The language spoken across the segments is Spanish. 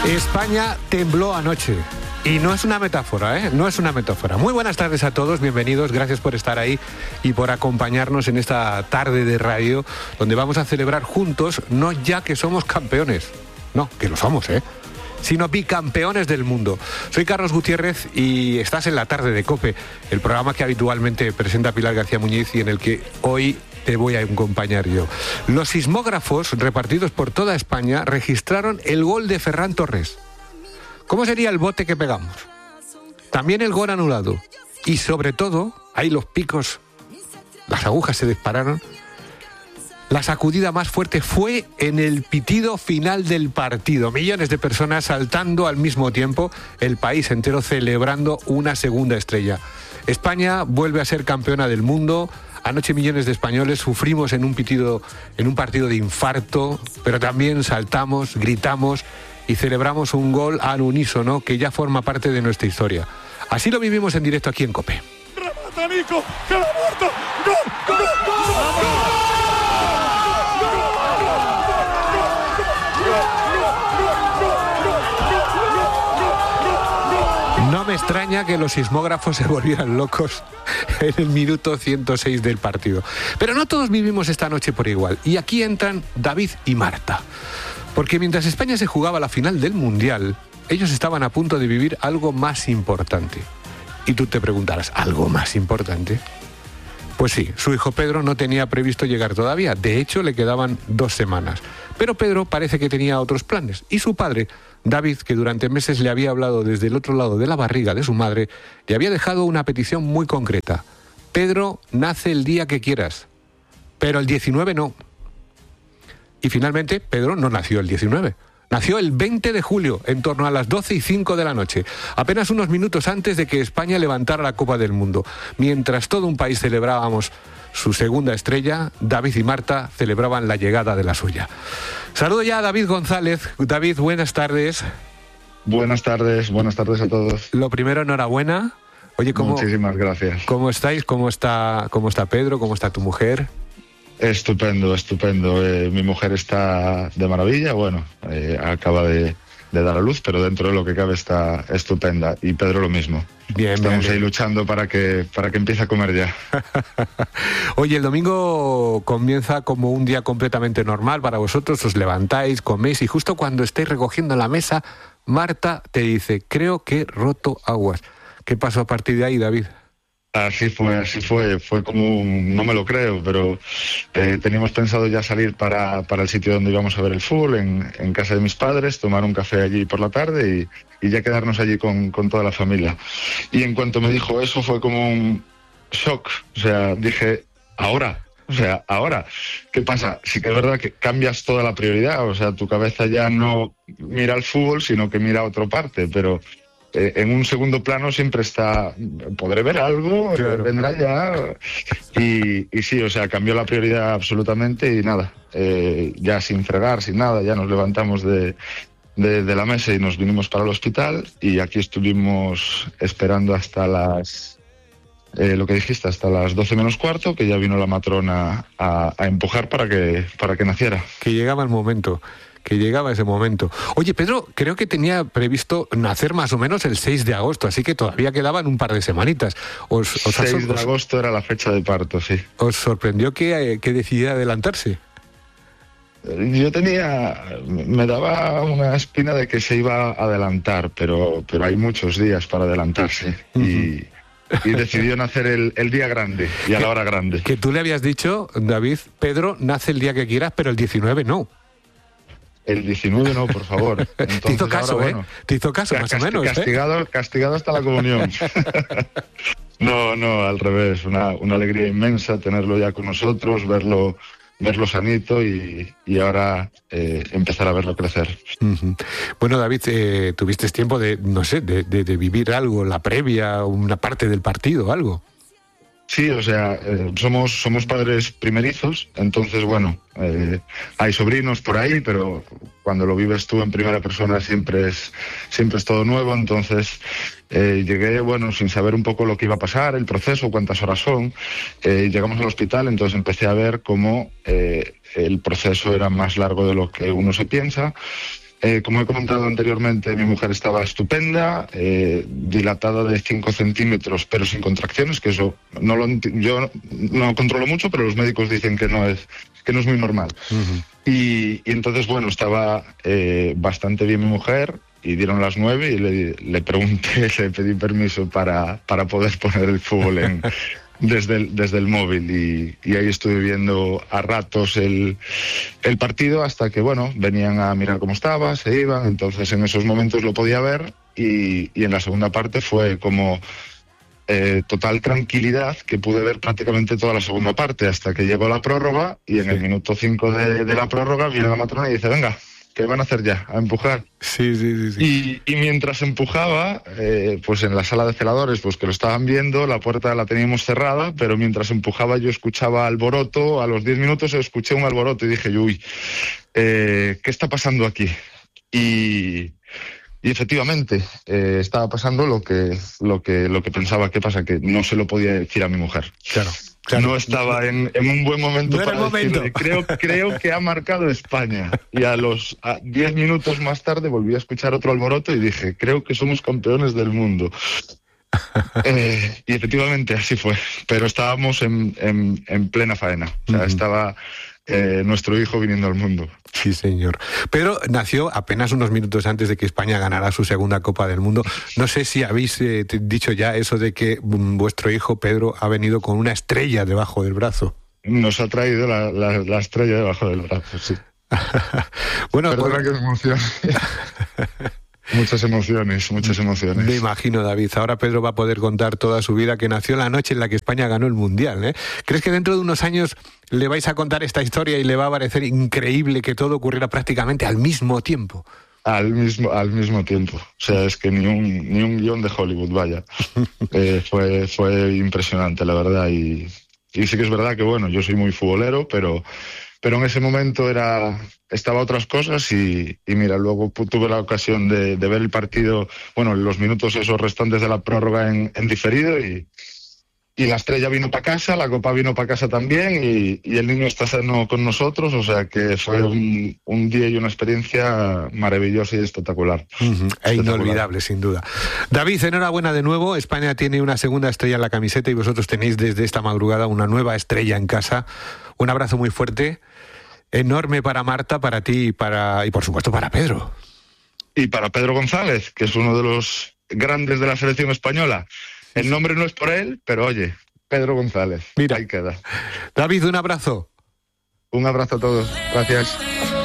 España tembló anoche. Y no es una metáfora, ¿eh? No es una metáfora. Muy buenas tardes a todos, bienvenidos, gracias por estar ahí y por acompañarnos en esta tarde de radio, donde vamos a celebrar juntos, no ya que somos campeones, no, que lo somos, sino bicampeones del mundo. Soy Carlos Gutiérrez y estás en la tarde de COPE, el programa que habitualmente presenta Pilar García Muñiz y en el que hoy te voy a acompañar yo. Los sismógrafos repartidos por toda España registraron el gol de Ferran Torres. ¿Cómo sería el bote que pegamos? También el gol anulado. Y sobre todo, ahí los picos, las agujas se dispararon. La sacudida más fuerte fue en el pitido final del partido. Millones de personas saltando al mismo tiempo, el país entero celebrando una segunda estrella. España vuelve a ser campeona del mundo. Anoche millones de españoles sufrimos en un partido de infarto, pero también saltamos, gritamos y celebramos un gol al unísono que ya forma parte de nuestra historia. Así lo vivimos en directo aquí en COPE. ¡Remata Nico! ¡Que la ha muerto! ¡Gol! ¡Gol! ¡Gol! No me extraña que los sismógrafos se volvieran locos en el minuto 106 del partido. Pero no todos vivimos esta noche por igual. Y aquí entran David y Marta. Porque mientras España se jugaba la final del Mundial, ellos estaban a punto de vivir algo más importante. Y tú te preguntarás, ¿algo más importante? Pues sí, su hijo Pedro no tenía previsto llegar todavía. De hecho, le quedaban 2 semanas. Pero Pedro parece que tenía otros planes. Y su padre, David, que durante meses le había hablado desde el otro lado de la barriga de su madre, le había dejado una petición muy concreta. Pedro, nace el día que quieras, pero el 19 no. Y finalmente, Pedro no nació el 19. Nació el 20 de julio, en torno a las 12:05 de la noche, apenas unos minutos antes de que España levantara la Copa del Mundo. Mientras todo un país celebrábamos su segunda estrella, David y Marta celebraban la llegada de la suya. Saludo ya a David González. David, buenas tardes. Buenas tardes a todos. Lo primero, enhorabuena. Oye, muchísimas gracias. ¿Cómo estáis? ¿Cómo está Pedro? ¿Cómo está tu mujer? Estupendo. Mi mujer está de maravilla, acaba de dar a luz, pero dentro de lo que cabe está estupenda. Y Pedro lo mismo. Estamos ahí luchando para que empiece a comer ya. Oye, el domingo comienza como un día completamente normal para vosotros, os levantáis, coméis y justo cuando estáis recogiendo la mesa, Marta te dice, creo que he roto aguas. ¿Qué pasó a partir de ahí, David? Así fue como, no me lo creo, pero teníamos pensado ya salir para el sitio donde íbamos a ver el fútbol, en casa de mis padres, tomar un café allí por la tarde y ya quedarnos allí con toda la familia. Y en cuanto me dijo eso fue como un shock, dije, ahora, ¿qué pasa? Sí que es verdad que cambias toda la prioridad, tu cabeza ya no mira al fútbol, sino que mira a otra parte, pero en un segundo plano siempre está, podré ver algo, claro. Vendrá ya, y sí, cambió la prioridad absolutamente y nada, ya sin fregar, sin nada, ya nos levantamos de la mesa y nos vinimos para el hospital y aquí estuvimos esperando hasta las, lo que dijiste, hasta las 12 menos cuarto, que ya vino la matrona a empujar para que naciera. Que llegaba el momento. Que llegaba ese momento. Oye, Pedro, creo que tenía previsto nacer más o menos el 6 de agosto, así que todavía quedaban un par de semanitas. 6 de agosto era la fecha de parto, sí. ¿Os sorprendió que decidiera adelantarse? Me daba una espina de que se iba a adelantar, pero hay muchos días para adelantarse. Uh-huh. Y decidió nacer el día grande y a la hora grande. Que tú le habías dicho, David, Pedro, nace el día que quieras, pero el 19 no. El 19 no, por favor. Entonces, te hizo caso, ahora, Te hizo caso, más o menos. Castigado hasta la comunión. No, al revés. Una alegría inmensa tenerlo ya con nosotros, verlo sanito y ahora empezar a verlo crecer. Uh-huh. Bueno, David, tuviste tiempo de vivir algo, la previa, una parte del partido, algo. Sí, somos padres primerizos, entonces hay sobrinos por ahí, pero cuando lo vives tú en primera persona siempre es todo nuevo, entonces llegué, sin saber un poco lo que iba a pasar, el proceso, cuántas horas son, llegamos al hospital, entonces empecé a ver cómo el proceso era más largo de lo que uno se piensa. Como he comentado anteriormente, mi mujer estaba estupenda, dilatada de 5 centímetros, pero sin contracciones, que eso yo no controlo mucho, pero los médicos dicen que no es muy normal. Uh-huh. Y entonces, bueno, estaba bastante bien mi mujer, y dieron las 9 y le pregunté, le pedí permiso para poder poner el fútbol desde el móvil y ahí estuve viendo a ratos el partido hasta que, bueno, venían a mirar cómo estaba, se iban, entonces en esos momentos lo podía ver y en la segunda parte fue como total tranquilidad que pude ver prácticamente toda la segunda parte hasta que llegó la prórroga y en el minuto 5 de la prórroga viene la matrona y dice, venga, ¿qué van a hacer ya? ¿A empujar? Sí. Y mientras empujaba, pues en la sala de celadores, pues que lo estaban viendo, la puerta la teníamos cerrada, pero mientras empujaba yo escuchaba alboroto, a los 10 minutos escuché un alboroto y dije, uy, ¿qué está pasando aquí? Y efectivamente, estaba pasando lo que pensaba que pasa, que no se lo podía decir a mi mujer. Claro. No estaba en un buen momento para decirle, creo que ha marcado España. Y a 10 minutos más tarde volví a escuchar otro alboroto y dije, creo que somos campeones del mundo. Y efectivamente así fue, pero estábamos en plena faena. O sea, estaba nuestro hijo viniendo al mundo. Sí, señor. Pedro nació apenas unos minutos antes de que España ganara su segunda Copa del Mundo. No sé si habéis dicho ya eso de que vuestro hijo Pedro ha venido con una estrella debajo del brazo. Nos ha traído la estrella debajo del brazo, sí. Bueno, perdona que me emocione. Muchas emociones. Me imagino, David. Ahora Pedro va a poder contar toda su vida, que nació la noche en la que España ganó el Mundial, ¿eh? ¿Crees que dentro de unos años le vais a contar esta historia y le va a parecer increíble que todo ocurriera prácticamente al mismo tiempo? Al mismo tiempo. O sea, es que ni un guión de Hollywood, vaya. Fue impresionante, la verdad. Y sí que es verdad que, bueno, yo soy muy futbolero, pero en ese momento estaba otras cosas y mira, luego tuve la ocasión de ver el partido, bueno, los minutos esos restantes de la prórroga en diferido y la estrella vino para casa, la copa vino para casa también y el niño está sano con nosotros, o sea que fue un día y una experiencia maravillosa y espectacular. E inolvidable, sin duda. David, enhorabuena de nuevo. España tiene una segunda estrella en la camiseta y vosotros tenéis desde esta madrugada una nueva estrella en casa. Un abrazo muy fuerte, enorme para Marta, para ti y por supuesto para Pedro. Y para Pedro González, que es uno de los grandes de la selección española. El nombre no es por él, pero oye, Pedro González. Mira, ahí queda. David, un abrazo. Un abrazo a todos. Gracias.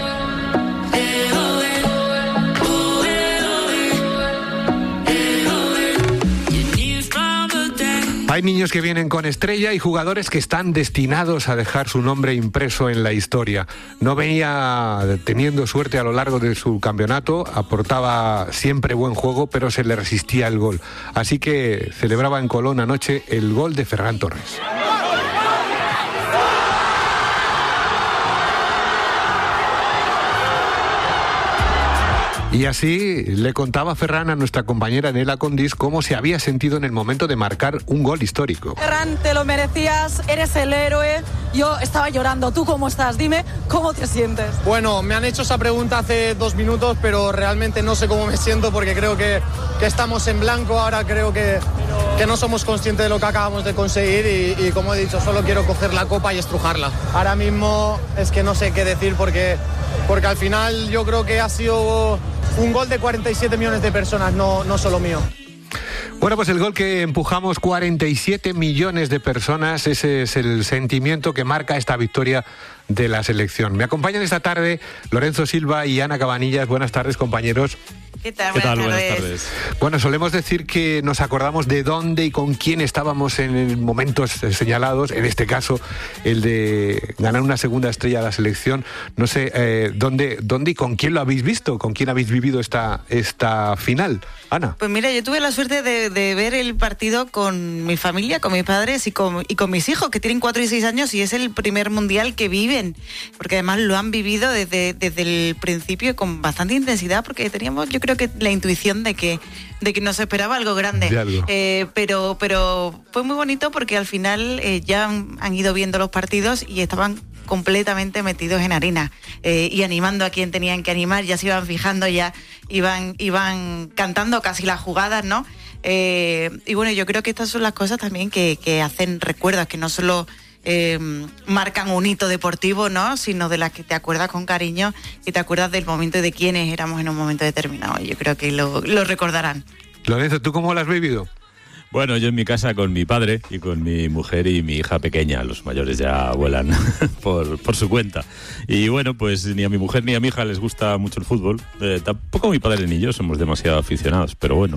Hay niños que vienen con estrella y jugadores que están destinados a dejar su nombre impreso en la historia. No venía teniendo suerte a lo largo de su campeonato, aportaba siempre buen juego, pero se le resistía el gol. Así que celebraba en Colón anoche el gol de Ferran Torres. Y así le contaba Ferran a nuestra compañera Nela Condis cómo se había sentido en el momento de marcar un gol histórico. Ferran, te lo merecías, eres el héroe. Yo estaba llorando. ¿Tú cómo estás? Dime, ¿cómo te sientes? Bueno, me han hecho esa pregunta hace 2 minutos, pero realmente no sé cómo me siento porque creo que estamos en blanco. Ahora creo que no somos conscientes de lo que acabamos de conseguir y como he dicho, solo quiero coger la copa y estrujarla. Ahora mismo es que no sé qué decir porque al final yo creo que ha sido un gol de 47 millones de personas, no solo mío. Bueno, pues el gol que empujamos 47 millones de personas, ese es el sentimiento que marca esta victoria de la selección. Me acompañan esta tarde Lorenzo Silva y Ana Cabanillas. Buenas tardes, compañeros. ¿Qué tal? Buenas tardes. Bueno, solemos decir que nos acordamos de dónde y con quién estábamos en momentos señalados, en este caso el de ganar una segunda estrella a la selección. No sé, ¿dónde y con quién lo habéis visto? ¿Con quién habéis vivido esta final? Ana. Pues mira, yo tuve la suerte de ver el partido con mi familia, con mis padres y con mis hijos, que tienen 4 y 6 años y es el primer mundial que viven, porque además lo han vivido desde el principio con bastante intensidad, porque teníamos, yo creo que la intuición de que nos esperaba algo grande. Pero fue muy bonito porque al final ya han ido viendo los partidos y estaban completamente metidos en harina y animando a quien tenían que animar, ya se iban fijando, ya iban cantando casi las jugadas, ¿no? Y bueno, yo creo que estas son las cosas también que hacen recuerdos, que no solo marcan un hito deportivo, ¿no? Sino de las que te acuerdas con cariño y te acuerdas del momento y de quiénes éramos en un momento determinado. Yo creo que lo recordarán. Lorenzo, ¿tú cómo lo has vivido? Bueno, yo en mi casa con mi padre y con mi mujer y mi hija pequeña. Los mayores ya vuelan por su cuenta. Y bueno, pues ni a mi mujer ni a mi hija les gusta mucho el fútbol. Tampoco mi padre ni yo somos demasiado aficionados. Pero bueno,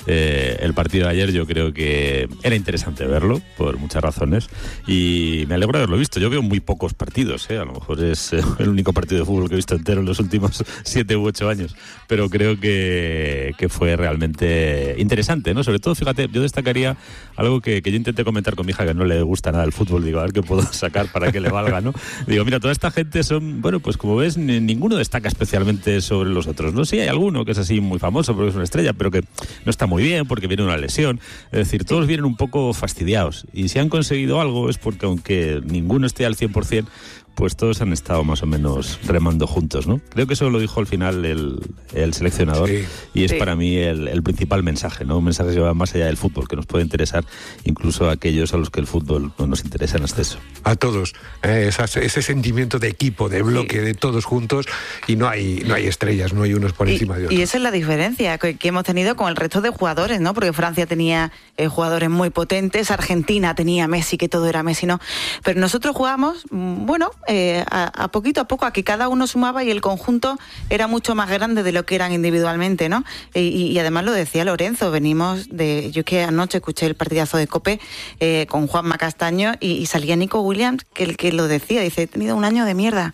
el partido de ayer yo creo que era interesante verlo por muchas razones. Y me alegro de haberlo visto. Yo veo muy pocos partidos, A lo mejor es el único partido de fútbol que he visto entero en los últimos 7 u 8 años. Pero creo que fue realmente interesante, ¿no? Sobre todo, fíjate, yo destacaría algo que yo intenté comentar con mi hija, que no le gusta nada el fútbol. Digo, a ver qué puedo sacar para que le valga, ¿no? Digo, mira, toda esta gente son, bueno, pues como ves, ninguno destaca especialmente sobre los otros, ¿no? Sí, hay alguno que es así muy famoso porque es una estrella, pero que no está muy bien porque viene una lesión. Es decir, todos vienen un poco fastidiados. Y si han conseguido algo es porque, aunque ninguno esté al 100%, pues todos han estado más o menos remando juntos, ¿no? Creo que eso lo dijo al final el seleccionador, sí, y es para mí el principal mensaje, ¿no? Un mensaje que va más allá del fútbol, que nos puede interesar incluso a aquellos a los que el fútbol no nos interesa en exceso. A todos, ese sentimiento de equipo, de bloque, sí, de todos juntos, y no hay estrellas, no hay unos por encima de otros. Y esa es la diferencia que hemos tenido con el resto de jugadores, ¿no? Porque Francia tenía jugadores muy potentes, Argentina tenía Messi, que todo era Messi, ¿no? Pero nosotros jugamos, bueno, a poquito a poco, a que cada uno sumaba y el conjunto era mucho más grande de lo que eran individualmente, ¿no? Y además lo decía Lorenzo, venimos de... Yo que anoche escuché el partidazo de COPE con Juanma Castaño y salía Nico Williams, que lo decía, dice, he tenido un año de mierda,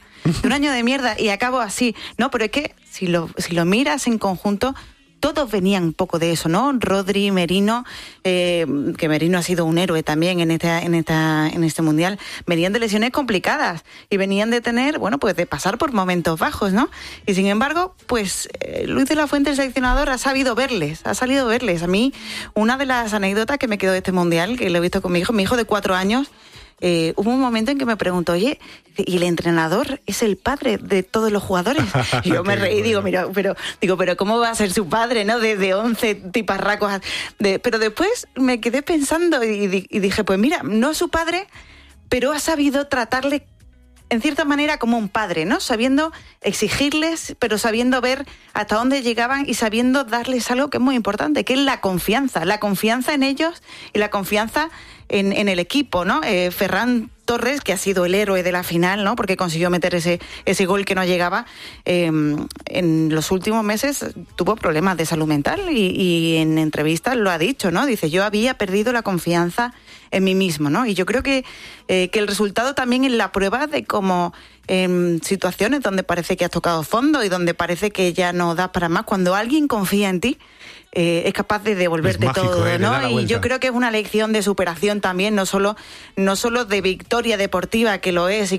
y acabo así, ¿no? Pero es que si lo miras en conjunto, todos venían un poco de eso, ¿no? Rodri, Merino, que Merino ha sido un héroe también en este mundial, venían de lesiones complicadas y venían de tener, bueno, pues de pasar por momentos bajos, ¿no? Y sin embargo, pues Luis de la Fuente, el seleccionador, ha salido a verles. A mí, una de las anécdotas que me quedó de este mundial, que lo he visto con mi hijo de 4 años, hubo un momento en que me preguntó, oye, ¿y el entrenador es el padre de todos los jugadores? Y yo me reí, digo, mira, pero ¿cómo va a ser su padre, no? De 11 tiparracos. Pero después me quedé pensando y dije, pues mira, no es su padre, pero ha sabido tratarle en cierta manera como un padre, ¿no? Sabiendo exigirles, pero sabiendo ver hasta dónde llegaban y sabiendo darles algo que es muy importante, que es la confianza en ellos y la confianza en el equipo, ¿no? Ferran Torres, que ha sido el héroe de la final, ¿no? Porque consiguió meter ese gol que no llegaba, en los últimos meses tuvo problemas de salud mental y en entrevistas lo ha dicho, ¿no? Dice, yo había perdido la confianza en mí mismo, ¿no? Y yo creo que el resultado también es la prueba de cómo en situaciones donde parece que has tocado fondo y donde parece que ya no das para más, cuando alguien confía en ti, es capaz de devolverte mágico, todo, ¿no? Y yo creo que es una lección de superación también, no solo de victoria deportiva, que lo es,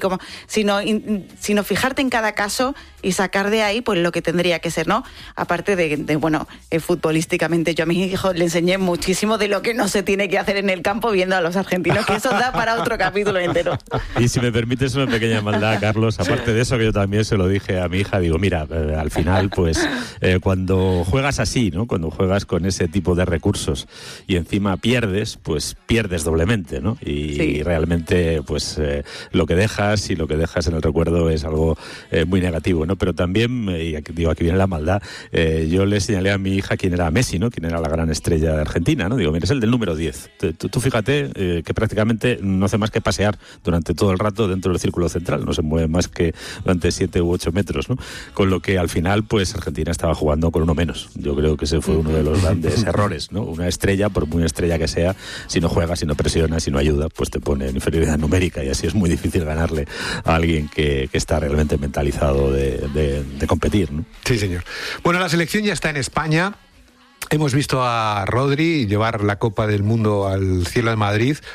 sino fijarte en cada caso y sacar de ahí pues lo que tendría que ser, ¿no? Aparte de futbolísticamente, yo a mis hijos le enseñé muchísimo de lo que no se tiene que hacer en el campo viendo a los argentinos, que eso da para otro capítulo entero. Y si me permites una pequeña maldad, Carlos, aparte de eso, que yo también se lo dije a mi hija, digo, mira, al final, pues, cuando juegas así, ¿no? Cuando juegas con ese tipo de recursos y encima pierdes, pues pierdes doblemente, ¿no? Y realmente, pues, lo que dejas en el recuerdo es algo muy negativo, ¿no? Pero también, y aquí viene la maldad, yo le señalé a mi hija quién era Messi, ¿no? Quién era la gran estrella de Argentina, ¿no? Digo, mira, es el del número 10. Tú fíjate que prácticamente no hace más que pasear durante todo el rato dentro del círculo central, no se mueve más que durante 7 u 8 metros, ¿no? Con lo que al final, pues Argentina estaba jugando con uno menos. Yo creo que ese fue uno de los grandes errores, ¿no? Una estrella, por muy estrella que sea, si no juega, si no presiona, si no ayuda, pues te pone en inferioridad numérica y así es muy difícil ganarle a alguien que está realmente mentalizado de competir, ¿no? Sí, señor. Bueno, la selección ya está en España. Hemos visto a Rodri llevar la Copa del Mundo al cielo de Madrid.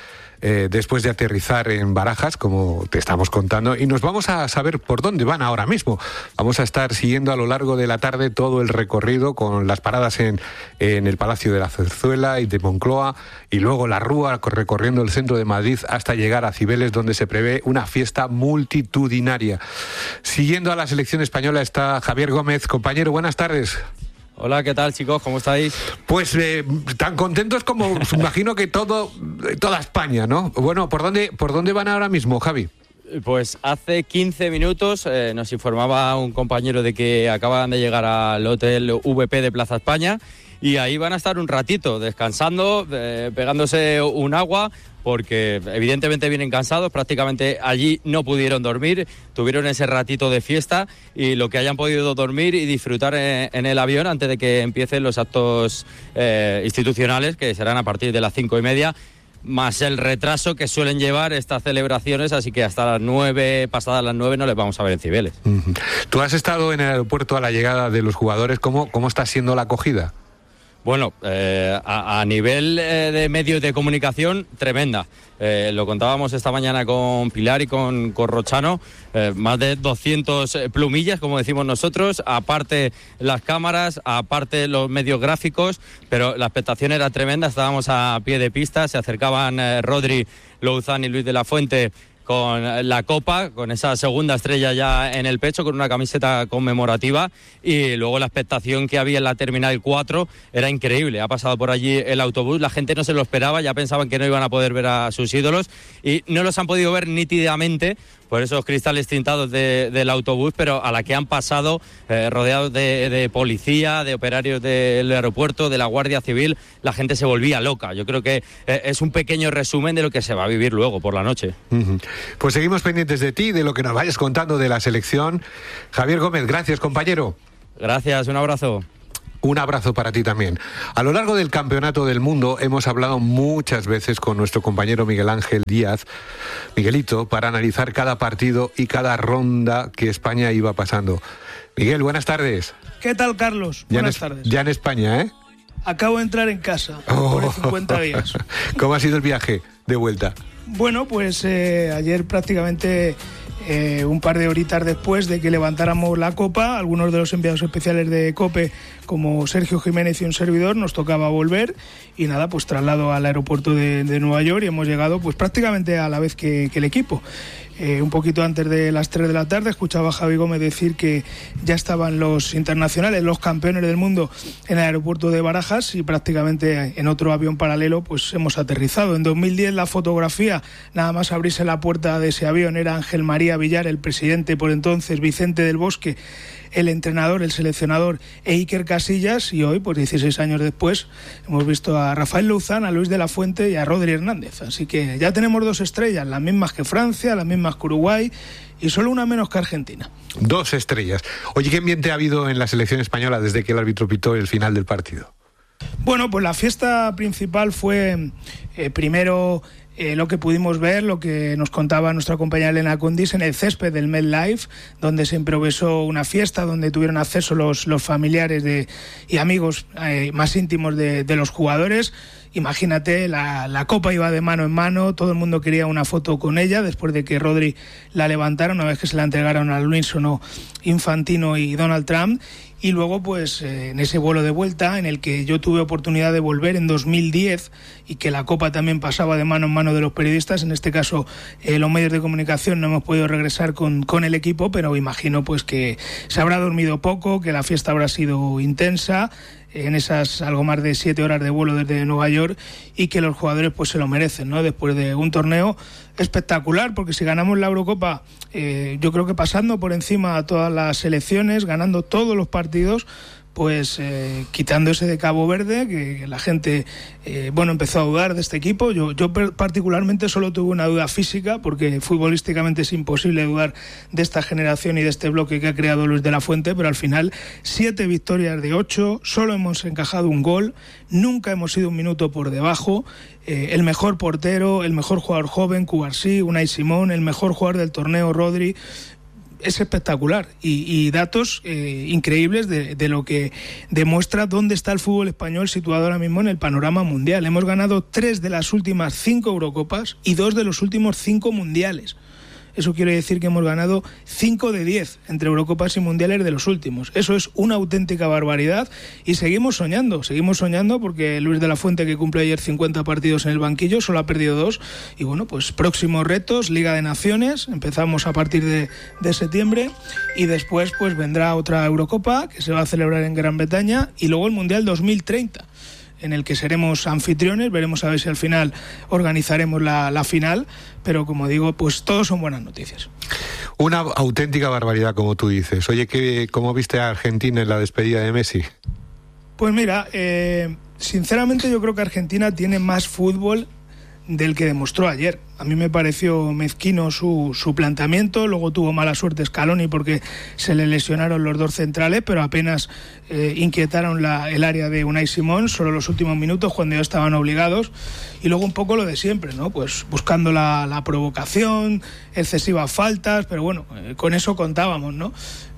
después de aterrizar en Barajas, como te estamos contando, y nos vamos a saber por dónde van ahora mismo. Vamos a estar siguiendo a lo largo de la tarde todo el recorrido con las paradas en el Palacio de la Zarzuela y de Moncloa, y luego la Rúa recorriendo el centro de Madrid hasta llegar a Cibeles, donde se prevé una fiesta multitudinaria. Siguiendo a la selección española está Javier Gómez. Compañero, buenas tardes. Hola, ¿qué tal, chicos? ¿Cómo estáis? Pues tan contentos como imagino que toda España, ¿no? Bueno, ¿por dónde van ahora mismo, Javi? Pues hace 15 minutos nos informaba un compañero de que acaban de llegar al Hotel VP de Plaza España y ahí van a estar un ratito descansando, pegándose un agua, porque evidentemente vienen cansados, prácticamente allí no pudieron dormir, tuvieron ese ratito de fiesta y lo que hayan podido dormir y disfrutar en el avión antes de que empiecen los actos institucionales, que serán a partir de las 5:30, más el retraso que suelen llevar estas celebraciones, así que hasta las 9, pasadas las 9, no les vamos a ver en Cibeles. Uh-huh. Tú has estado en el aeropuerto a la llegada de los jugadores, ¿cómo está siendo la acogida? Bueno, a nivel de medios de comunicación, tremenda. Lo contábamos esta mañana con Pilar y con Corrochano, más de 200 plumillas, como decimos nosotros, aparte las cámaras, aparte los medios gráficos, pero la expectación era tremenda, estábamos a pie de pista, se acercaban Rodri, Louzán y Luis de la Fuente con la copa, con esa segunda estrella ya en el pecho, con una camiseta conmemorativa, y luego la expectación que había en la Terminal 4 era increíble. Ha pasado por allí el autobús, la gente no se lo esperaba, ya pensaban que no iban a poder ver a sus ídolos y no los han podido ver nítidamente por esos cristales tintados del autobús, pero a la que han pasado rodeados de policía, de operarios del aeropuerto, de la Guardia Civil, la gente se volvía loca. Yo creo que es un pequeño resumen de lo que se va a vivir luego por la noche. Uh-huh. Pues seguimos pendientes de ti, de lo que nos vayas contando de la selección. Javier Gómez, gracias, compañero. Gracias, un abrazo. Un abrazo para ti también. A lo largo del Campeonato del Mundo hemos hablado muchas veces con nuestro compañero Miguel Ángel Díaz, Miguelito, para analizar cada partido y cada ronda que España iba pasando. Miguel, buenas tardes. ¿Qué tal, Carlos? Buenas tardes. Ya en España, ¿eh? Acabo de entrar en casa, por 50 días. ¿Cómo ha sido el viaje de vuelta? Bueno, pues ayer prácticamente un par de horitas después de que levantáramos la copa, algunos de los enviados especiales de COPE, como Sergio Jiménez y un servidor, nos tocaba volver y nada, pues traslado al aeropuerto de Nueva York y hemos llegado pues prácticamente a la vez que el equipo. Un poquito antes de las 3 de la tarde escuchaba a Javi Gómez decir que ya estaban los internacionales, los campeones del mundo en el aeropuerto de Barajas y prácticamente en otro avión paralelo pues hemos aterrizado. En 2010 la fotografía, nada más abrirse la puerta de ese avión, era Ángel María Villar, el presidente por entonces, Vicente del Bosque, el entrenador, el seleccionador e Iker Casillas, y hoy, pues 16 años después, hemos visto a Rafael Louzán, a Luis de la Fuente y a Rodri Hernández. Así que ya tenemos 2 estrellas, las mismas que Francia, las mismas que Uruguay y solo una menos que Argentina. 2 estrellas. Oye, ¿qué ambiente ha habido en la selección española desde que el árbitro pitó el final del partido? Bueno, pues la fiesta principal fue primero lo que pudimos ver, lo que nos contaba nuestra compañera Elena Condis en el césped del MetLife, donde se improvisó una fiesta, donde tuvieron acceso los familiares y amigos más íntimos de los jugadores. Imagínate, la copa iba de mano en mano, todo el mundo quería una foto con ella después de que Rodri la levantara, una vez que se la entregaron a Luis Infantino y Donald Trump. Y luego, pues, en ese vuelo de vuelta, en el que yo tuve oportunidad de volver en 2010 y que la copa también pasaba de mano en mano de los periodistas, en este caso los medios de comunicación no hemos podido regresar con el equipo, pero imagino pues que se habrá dormido poco, que la fiesta habrá sido intensa en esas algo más de 7 horas de vuelo desde Nueva York y que los jugadores pues se lo merecen, ¿no? Después de un torneo espectacular, porque si ganamos la Eurocopa, yo creo que pasando por encima a todas las selecciones, ganando todos los partidos, pues quitando ese de Cabo Verde, que la gente empezó a dudar de este equipo. Yo particularmente solo tuve una duda física, porque futbolísticamente es imposible dudar de esta generación y de este bloque que ha creado Luis de la Fuente, pero al final 7 victorias de 8, solo hemos encajado un gol, nunca hemos sido un minuto por debajo, el mejor portero, el mejor jugador joven, Cubarsí, Unai Simón, el mejor jugador del torneo, Rodri. es espectacular y datos increíbles de lo que demuestra dónde está el fútbol español situado ahora mismo en el panorama mundial. Hemos ganado 3 de las últimas 5 Eurocopas y 2 de los últimos 5 mundiales. Eso quiere decir que hemos ganado 5 de 10 entre Eurocopas y Mundiales de los últimos. Eso es una auténtica barbaridad y seguimos soñando porque Luis de la Fuente, que cumple ayer 50 partidos en el banquillo, solo ha perdido 2 y bueno, pues próximos retos, Liga de Naciones, empezamos a partir de septiembre y después pues vendrá otra Eurocopa que se va a celebrar en Gran Bretaña y luego el Mundial 2030. En el que seremos anfitriones, veremos a ver si al final organizaremos la final, pero como digo, pues todos son buenas noticias. Una auténtica barbaridad, como tú dices. Oye, ¿cómo viste a Argentina en la despedida de Messi? Pues mira, sinceramente yo creo que Argentina tiene más fútbol del que demostró ayer. A mí me pareció mezquino su planteamiento, luego tuvo mala suerte Scaloni porque se le lesionaron los 2 centrales, pero apenas inquietaron el área de Unai Simón, solo los últimos minutos cuando ya estaban obligados, y luego un poco lo de siempre, ¿no? Pues buscando la provocación, excesivas faltas, pero bueno, con eso contábamos, ¿no?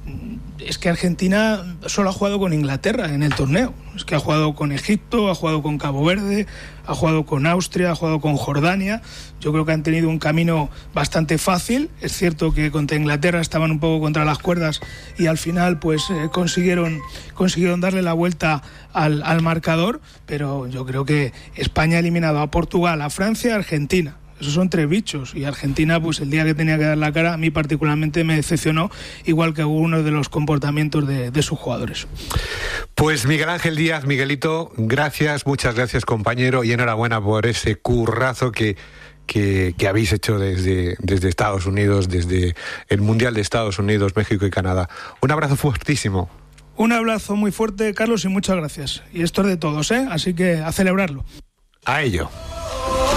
Es que Argentina solo ha jugado con Inglaterra en el torneo. Es que ha jugado con Egipto, ha jugado con Cabo Verde, ha jugado con Austria, ha jugado con Jordania. Yo creo que han tenido un camino bastante fácil. Es cierto que contra Inglaterra estaban un poco contra las cuerdas y al final pues consiguieron darle la vuelta al marcador, pero yo creo que España ha eliminado a Portugal, a Francia, a Argentina. Esos son 3 bichos y Argentina, pues el día que tenía que dar la cara, a mí particularmente me decepcionó, igual que algunos de los comportamientos de sus jugadores. Pues Miguel Ángel Díaz, Miguelito, gracias, muchas gracias, compañero, y enhorabuena por ese currazo que habéis hecho desde Estados Unidos, desde el Mundial de Estados Unidos, México y Canadá. Un abrazo fuertísimo. Un abrazo muy fuerte, Carlos, y muchas gracias. Y esto es de todos, así que a celebrarlo. A ello.